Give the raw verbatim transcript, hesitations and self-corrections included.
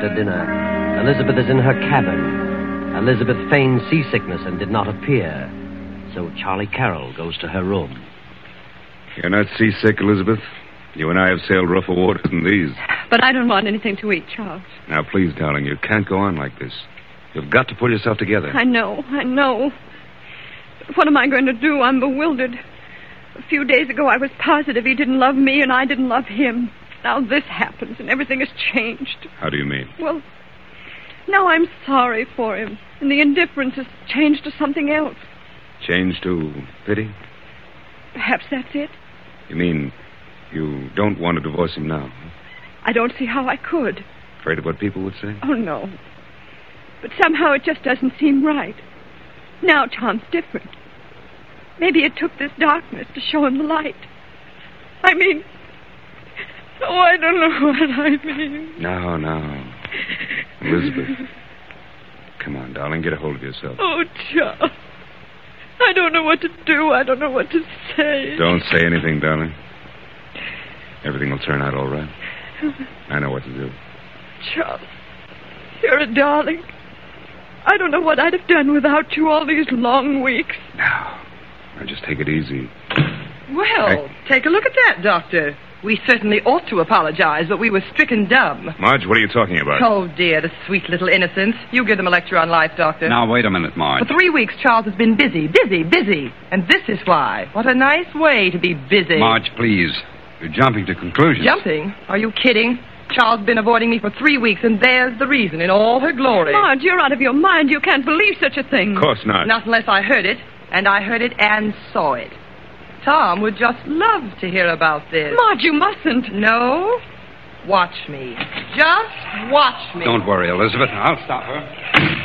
At dinner, Elizabeth is in her cabin. Elizabeth feigned seasickness and did not appear. So Charlie Carroll goes to her room. You're not seasick, Elizabeth? You and I have sailed rougher waters than these. But I don't want anything to eat, Charles. Now, please, darling, you can't go on like this. You've got to pull yourself together. I know, I know. But what am I going to do? I'm bewildered. A few days ago, I was positive he didn't love me and I didn't love him. Now this happens and everything has changed. How do you mean? Well, now I'm sorry for him. And the indifference has changed to something else. Changed to pity? Perhaps that's it. You mean you don't want to divorce him now? Huh? I don't see how I could. Afraid of what people would say? Oh, no. But somehow it just doesn't seem right. Now Tom's different. Maybe it took this darkness to show him the light. I mean... Oh, I don't know what I mean. No, no. Elizabeth. Come on, darling, get a hold of yourself. Oh, Charles. I don't know what to do. I don't know what to say. Don't say anything, darling. Everything will turn out all right. I know what to do. Charles, you're a darling. I don't know what I'd have done without you all these long weeks. Now, now just take it easy. Well, I... take a look at that, Doctor. We certainly ought to apologize, but we were stricken dumb. Marge, what are you talking about? Oh, dear, the sweet little innocents. You give them a lecture on life, Doctor. Now, wait a minute, Marge. For three weeks, Charles has been busy, busy, busy. And this is why. What a nice way to be busy. Marge, please. You're jumping to conclusions. Jumping? Are you kidding? Charles has been avoiding me for three weeks, and there's the reason in all her glory. Marge, you're out of your mind. You can't believe such a thing. Of course not. Not unless I heard it, and I heard it and saw it. Tom would just love to hear about this. Marge, you mustn't. No? Watch me. Just watch me. Don't worry, Elizabeth. I'll stop her.